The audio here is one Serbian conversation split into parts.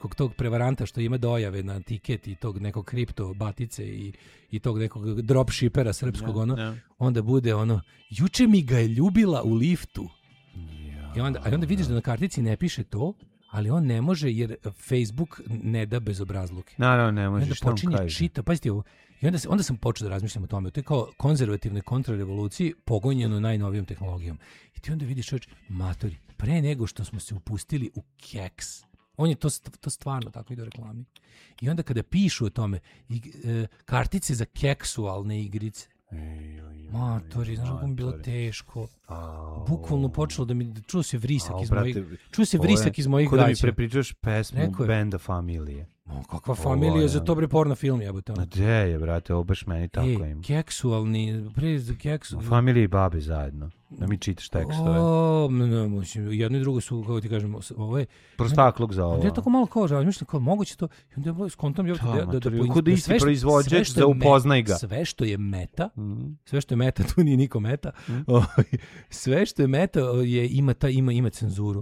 nekog tog prevaranta što ima dojave na tiket i tog nekog kripto batice i tog nekog dropshippera srpskog, onda bude ono, juče mi ga je ljubila u liftu. I onda vidiš da na kartici ne piše to, ali on ne može jer Facebook ne da bezobrazluke. Naravno, ne može, što on kaže. Čita, pazite ovo, i onda sam počeo da razmišljam o tome. To je kao konzervativne kontrarevoluciji pogonjeno najnovijom tehnologijom. I ti onda vidiš, matori, pre nego što smo se upustili u keks, on je to stvarno tako ide u reklami. I onda kada pišu o tome, kartice za keksualne igrice, matori, znaš kako mi je bilo teško. Bukvalno počelo da mi čuo se vrisak iz mojih gaća. Kada mi prepričaš pesmu benda Familije. Kakva familija, za to bre porno film jebote. A gde je, brate, ovo baš meni tako im. Keksualni, Familije i babe zajedno. Da mi čitaš tekstove. Jedno i drugo su, kako ti kažem, ovo je... Prostakluk za ovo. Ja tako malo kao razmišljam, kao moguće to, i onda je skontom kod isti proizvođač za upoznaj ga. Sve što je meta, tu nije niko meta, sve što je meta ima cenzuru.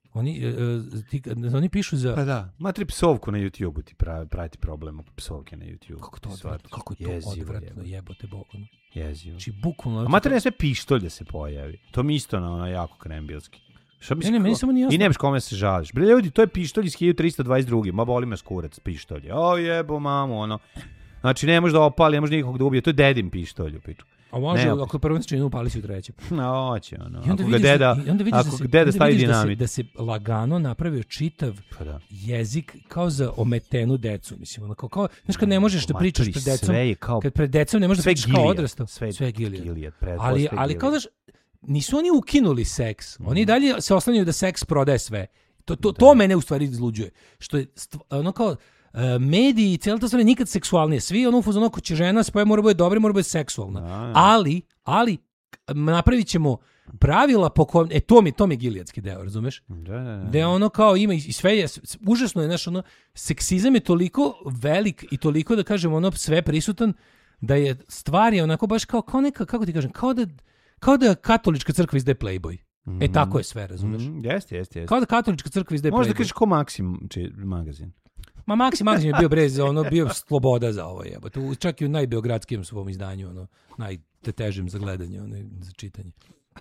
Oni pišu za... Pa da, matri psovku na YouTube-u ti prati problem psovke na YouTube-u. Kako je to odvratno, jebote Bogu. Jezivo. Znači, bukvalno... A matri ne sve pištolj da se pojavi. To mi isto na ono jako krembilski. Meni samo nije jasno. I nemaš kome se žališ. Bre, ljudi, to je pištolj iz 1322. Ma boli me skurac pištolj. O jebo mamu, ono. Znači, ne može da opali, ne može nikog da ubije. To je dedin pištolj u piču. A može, ako prvo činu upali si u trećem. Hoće, ono. Ako ga deda stavi dinamit. Da se lagano napravio čitav jezik kao za ometenu decu. Mislim, ono, kao, znaš kad ne možeš da pričaš pred decom. Kad pred decom ne možeš da pričaš kao odrastao. Sve Gilijad. Ali kao znaš, nisu oni ukinuli seks. Oni dalje se oslanjaju da seks prodaje sve. To mene u stvari izluđuje. Što je ono kao... mediji i cijela ta stvar nikad seksualnije. Svi ono fuzon ako će žena spoje mora bude dobra, mora bude seksualna. Ali napravit ćemo pravila po kojem... to mi je gilijadski deo, razumeš? Da ono kao ima i sve je... Užasno je, znaš, ono... Seksizam je toliko velik i toliko, da kažem, ono sve prisutan, da je stvar je onako baš kao neka, kako ti kažem, kao da katolička crkva izdaje Playboy. Tako je sve, razumeš? Jeste. Kao da katolička crkva izdaje Playboy. Možda kažeš ko Maksim magazin. Ma Maksim je bio bio sloboda za ovo jebote. Čak i u najbeogradskim svom izdanju, ono, najtežem za gledanje, ono, za čitanje.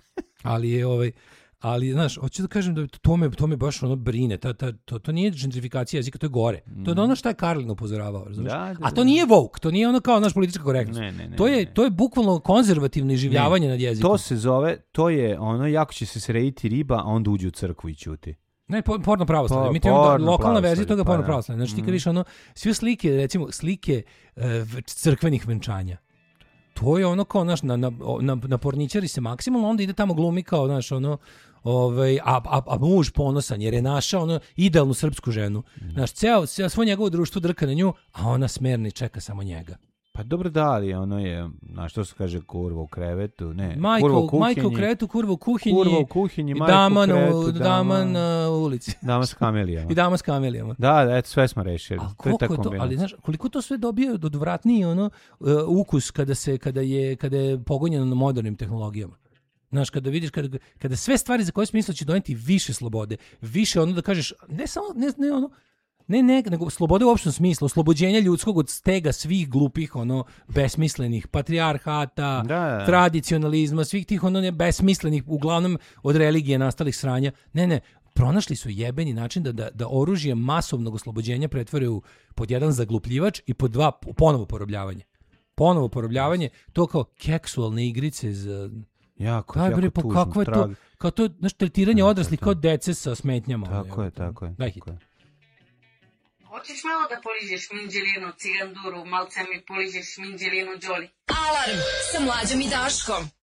Ali znaš, hoću da kažem da to me baš ono brine. To nije gentrifikacija jezika, to je gore. To je ono što je Karlin upozoravao, razumiješ? A to nije woke, to nije ono kao naš politička korektnost. To je bukvalno konzervativno iživljavanje nad jezikom. To se zove, to je ono, jako će se srediti riba, a onda uđe u crkvu i ćuti. Ne, porno pravoslavlje. Mi imamo lokalna verzija toga porno pravoslavlje. Znači ti kad viš ono, sve slike, recimo slike crkvenih venčanja. To je ono kao, znaš, na porničari se maksimalno, onda ide tamo glumi kao, znaš, ono, a muž ponosan jer je našao ono idealnu srpsku ženu. Znaš, svo njegovo društvo drka na nju, a ona smerni čeka samo njega. Pa dobro da, ali ono je, na što se kaže, kurva u krevetu, ne, majka u krevetu, kurva u kuhinji, dama na ulici. Dama s kamelijama. I dama s kamelijama. Da, eto, sve smo rešili. Ali znaš, koliko to sve dobije odvratniji ono ukus kada je pogonjeno na modernim tehnologijama. Znaš, kada vidiš, kada sve stvari za koje si mislio će doneti više slobode, više ono da kažeš, ne samo, ne ono, ne, nego slobode u opštem smislu, oslobođenja ljudskog od stega svih glupih, ono, besmislenih patrijarhata, tradicionalizma, svih tih, ono, besmislenih, uglavnom od religije nastalih sranja. Ne, pronašli su jebeni način da oružje masovnog oslobođenja pretvore u pod jedan zaglupljivač i pod dva ponovo porobljavanje. To kao keksualne igrice za... Jako tužno, kakvo je to? Kao to, znaš, tretiranje odraslih kao dece sa smetnjama. Tako je. Daj hit. Hoćeš malo da poližeš minđelinu, ciganduru, malce mi poližeš minđelinu, Đoli? Alarm sa Mlađom i Daškom.